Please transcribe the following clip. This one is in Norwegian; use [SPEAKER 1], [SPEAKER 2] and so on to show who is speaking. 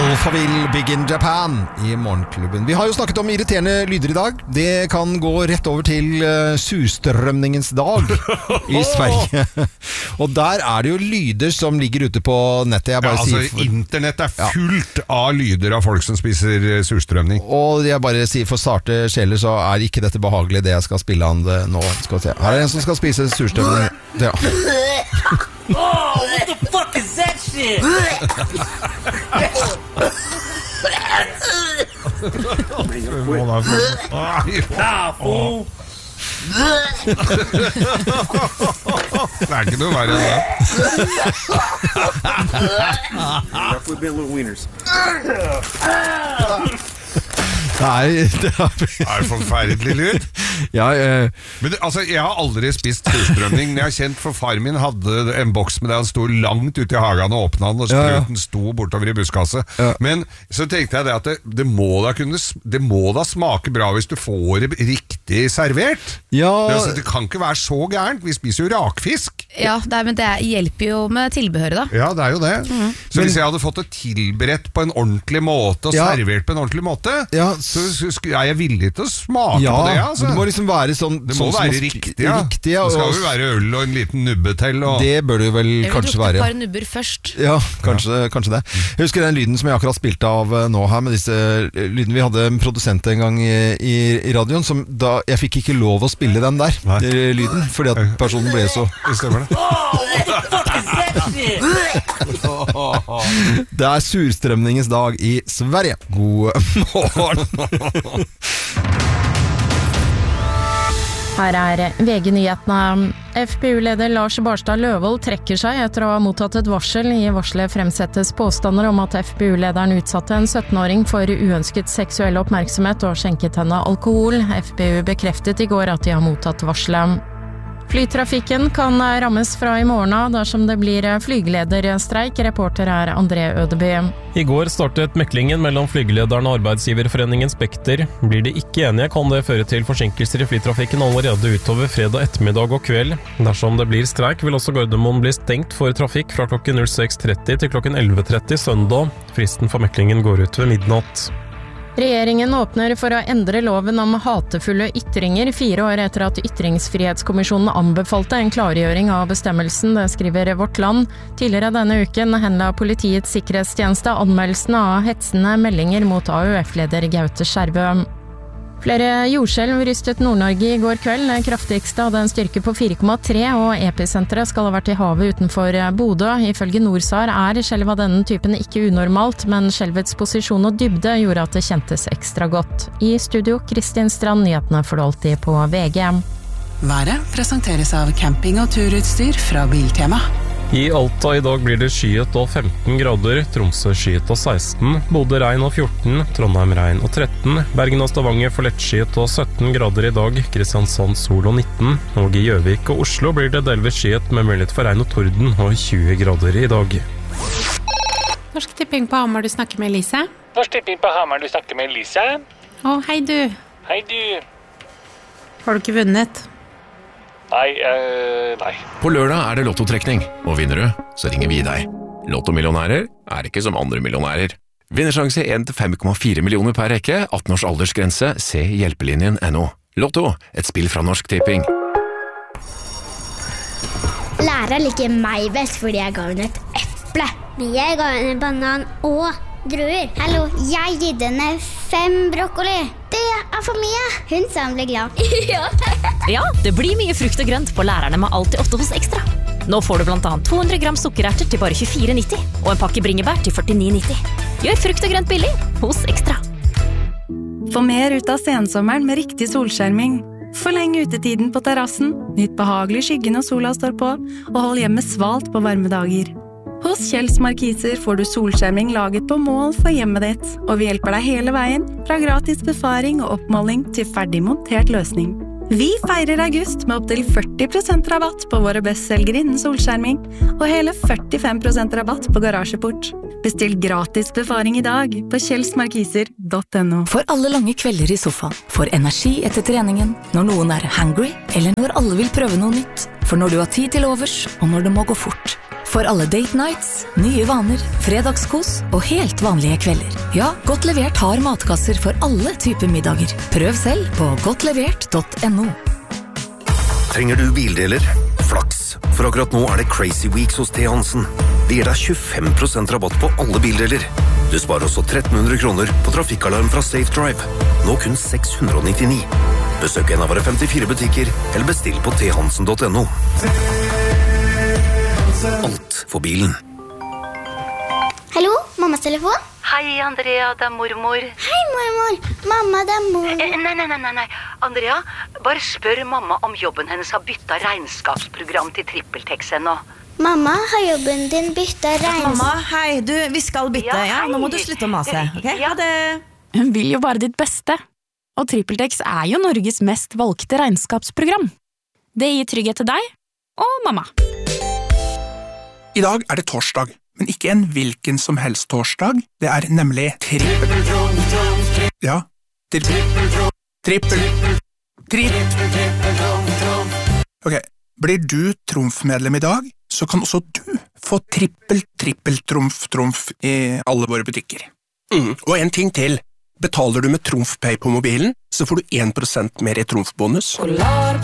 [SPEAKER 1] Alphaville Big in Japan I morgenklubben. Vi har jo snakket om irriterende lyder I dag. Det kan gå rett over til surstrømningens dag I Sverige. Og der det jo lyder som ligger ute på nettet. Jeg bare sier
[SPEAKER 2] internett fullt av lyder av folk som spiser surstrømning.
[SPEAKER 1] Og jeg bare sier for sarte sjeler så ikke dette behagelig det jeg skal spille an det nå. Skal vi se. Her en som skal spise surstrømning. Ja.
[SPEAKER 3] Oh, what the fuck is that shit? Nah, fool.
[SPEAKER 2] Det ikke noe verre enn det.
[SPEAKER 4] Definitely been little wieners.
[SPEAKER 1] Nei, det
[SPEAKER 2] forferdelig lyd.
[SPEAKER 1] Ja,
[SPEAKER 2] Men altså, jeg har aldri spist surstrømning. Jeg har kjent for far min hadde en boks med det. Han stod langt ute I hagen og åpnet den, og spruten sto bortover I buskasse. Men så tenkte jeg det at det må da smake bra hvis du får det riktig servert. Det kan ikke være så gærent. Vi spiser jo rakfisk.
[SPEAKER 5] Ja, men det hjelper jo med tilbehøret da.
[SPEAKER 2] Ja, det jo det. Så hvis jeg hadde fått det tilberedt på en ordentlig måte og servert på en ordentlig måte, så jeg villig til å smake på det. Altså.
[SPEAKER 1] Det må liksom være sånn.
[SPEAKER 2] Det må være riktig, Det skal jo være øl og en liten nubbe til. Og
[SPEAKER 1] det bør det jo vel kanskje være.
[SPEAKER 5] Et par nubber først.
[SPEAKER 1] Ja, kanskje det. Jeg husker den lyden som jeg akkurat spilte av nå her, med disse lydene. Vi hadde en produsent en gang I radioen, som da, jeg fikk ikke lov å spille den der, lyden, fordi at personen ble så...
[SPEAKER 2] Stemmer det.
[SPEAKER 1] Det surstrømningens dag I Sverige. God morgen.
[SPEAKER 6] Her VG-nyhetene. FPU-leder Lars Barstad Løvold trekker seg etter å ha mottatt et varsel. I varselet fremsettes påstander om at FPU-lederen utsatte en 17-åring for uønsket seksuell oppmerksomhet og skjenket henne alkohol. FPU bekreftet I går at de har mottatt varselet. Flytrafikken kan rammes fra I morgen dersom det blir flygelederstreik. Reporter André Ødeby.
[SPEAKER 7] I går startet meklingen mellom flygelederen og arbeidsgiverforeningen Spekter. Blir de ikke enige kan det føre til forsinkelser I flytrafikken allerede utover fredag ettermiddag og kveld. Dersom det blir streik vil også Gardermoen bli stengt for trafikk fra klokken 06:30 til klokken 11:30 søndag. Fristen for meklingen går ut ved midnatt.
[SPEAKER 6] Regjeringen åpner for å endre loven om hatefulle ytringer 4 år etter at Ytringsfrihetskommisjonen anbefalte en klargjøring av bestemmelsen, det skriver Vårt Land. Tidligere denne uken henla Politiets sikkerhetstjeneste anmeldelsen av hetsende meldinger mot AUF-leder Gaute Skjervø. Flere jordskjelv rystet Nord-Norge I går kveld. Det kraftigste hadde en styrke på 4,3, og episenteret skal ha vært I havet utenfor Bodø. Ifølge Norsar skjelv av denne typen ikke unormalt, men skjelvets posisjon og dybde gjorde at det kjentes ekstra godt. I studio, Kristin Strand, nyhetene får du alltid på VG.
[SPEAKER 8] Været presenteres av camping- og turutstyr fra Biltema.
[SPEAKER 7] I Alta I dag blir det skyet og 15 grader, Tromsø skyet og 16, Bodø regn og 14, Trondheim regn og 13, Bergen og Stavanger får lettskyet og 17 grader I dag, Kristiansand sol og 19, og I Gjøvik og Oslo blir det delvis skyet med mulighet for regn og torden og 20 grader I dag.
[SPEAKER 9] Norsk Tipping på Hamar, du snakker med Elise.
[SPEAKER 10] Norsk Tipping på Hamar, du snakker med Elise.
[SPEAKER 9] Hei du.
[SPEAKER 10] Hei du.
[SPEAKER 9] Har du ikke vunnet?
[SPEAKER 10] Nei.
[SPEAKER 11] På lørdag det lottotrekning, og vinner du, så ringer vi deg. Lottomillionærer ikke som andre millionærer. Vinnersjanse 1 til 5,4 millioner per rekke, 18 års aldersgrense, se hjelpelinjen.no. Lotto, et spill fra Norsk Tipping.
[SPEAKER 12] Læreren liker meg best fordi jeg ga henne et eple. Jeg ga henne en banan og druer. Hallo, jeg gitt henne 5 brokkoli. Det for mye. Hun sa hun ble glad.
[SPEAKER 13] Ja, det blir mye frukt og grønt på lærerne med Alltid 8 hos Ekstra. Nå får du blant annet 200 gram sukkererter til bare 24,90 og en pakke bringebær til 49,90. Gjør frukt og grønt billig hos Ekstra.
[SPEAKER 14] Få mer ut av sensommeren med riktig solskjerming. Forleng utetiden på terrassen, nytt behagelig skygge når sola står på, og hold hjemme svalt på varme dager. Hos Kjells Markiser får du solskjerming laget på mål for hjemmet ditt, og vi hjelper deg hele veien, fra gratis befaring og oppmåling til ferdig montert løsning. Vi feirer august med opp til 40% rabatt på våre bestselgere innen solskjerming, og hele 45% rabatt på garasjeport. Bestill gratis befaring I dag på kjellsmarkiser.no.
[SPEAKER 13] For alle lange kvelder I sofaen, for energi etter treningen, når noen hangry, eller når alle vil prøve noe nytt. For når du har tid til overs, og når det må gå fort.
[SPEAKER 15] For alle date nights, nye vaner, fredagskos og helt vanlige kvelder. Ja, Godt Levert har matkasser for alle typer middager. Prøv selv på godtlevert.no.
[SPEAKER 16] Trenger du bildeler? Flaks, for akkurat nå det Crazy Weeks hos T. Hansen. Det gir deg 25% rabatt på alle bildeler. Du sparer også 1300 kroner på trafikkalarm fra Safe Drive. Nå kun 699. Besøk en av våre 54 butikker, eller bestill på thansen.no. Alt for bilen.
[SPEAKER 12] Hallo, mammas telefon?
[SPEAKER 17] Hei, Andrea, det mormor.
[SPEAKER 12] Hei, mormor. Mamma, det mormor.
[SPEAKER 17] Nei. Andrea, bare spør mamma om jobben hennes har byttet regnskapsprogram til TrippelTex ennå.
[SPEAKER 12] Mamma, har jobben din byttet
[SPEAKER 18] Mamma, hei, vi skal bytte, ja? Nå må du slutte å mase, ok? Ha det.
[SPEAKER 19] Hun vil jo bare ditt beste. Og TrippelTex jo Norges mest valgte regnskapsprogram. Det gir trygghet til deg og mamma.
[SPEAKER 20] I dag det torsdag, men ikke en hvilken som helst torsdag. Det nemlig trippel. Ok, blir du trumfmedlem I dag, så kan også du få trippel-trumf I alle våre butikker. Og en ting til. Betaler du med TrumfPay på mobilen, så får du 1% mer I trumfbonus.